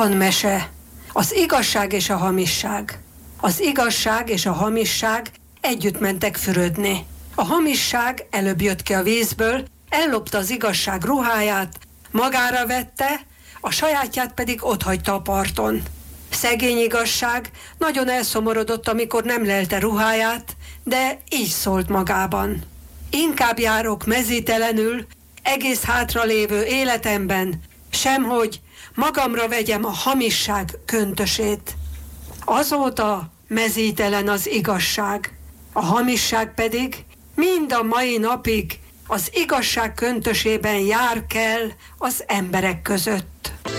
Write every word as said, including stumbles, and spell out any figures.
Tanmese. Az igazság és a hamisság. Az igazság és a hamisság együtt mentek fürödni. A hamisság előbb jött ki a vízből, ellopta az igazság ruháját, magára vette, a sajátját pedig otthagyta a parton. Szegény igazság nagyon elszomorodott, amikor nem lelte ruháját, de így szólt magában: inkább járok mezítelenül, egész hátralévő életemben, semhogy magamra vegyem a hamisság köntösét. Azóta mezítelen az igazság, a hamisság pedig mind a mai napig az igazság köntösében jár kell az emberek között.